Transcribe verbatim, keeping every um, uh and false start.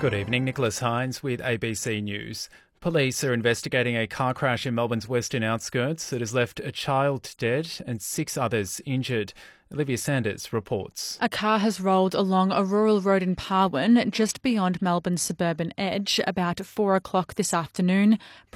Good evening, Nicholas Hines with A B C News. Police are investigating a car crash in Melbourne's western outskirts that has left a child dead and six others injured. Olivia Sanders reports. A car has rolled along a rural road in Parwin, just beyond Melbourne's suburban edge, about four o'clock this afternoon,